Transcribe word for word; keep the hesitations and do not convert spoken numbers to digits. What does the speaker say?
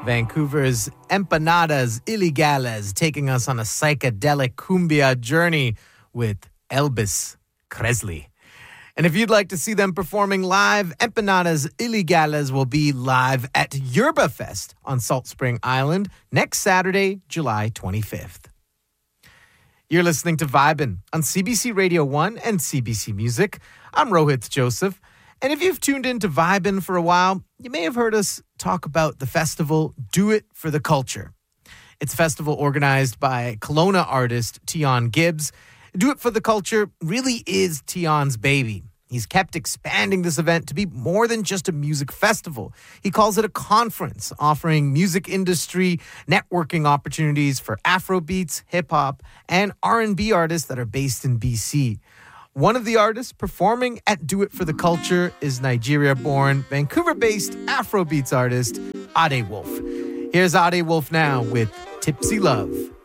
Vancouver's Empanadas Ilegales, taking us on a psychedelic cumbia journey with Elvis Presley. And if you'd like to see them performing live, Empanadas Ilegales will be live at Yerba Fest on Salt Spring Island next Saturday, July twenty-fifth. You're listening to Vibin' on C B C Radio one and C B C Music. I'm Rohit Joseph. And if you've tuned into Vibin' for a while, you may have heard us talk about the festival Do It for the Culture. It's a festival organized by Kelowna artist Tion Gibbs. Do It for the Culture really is Tion's baby. He's kept expanding this event to be more than just a music festival. He calls it a conference, offering music industry networking opportunities for Afrobeats, hip-hop, and R and B artists that are based in B C. One of the artists performing at Do It for the Culture is Nigeria-born, Vancouver-based Afrobeats artist Ade Wolf. Here's Ade Wolf now with Tipsy Love.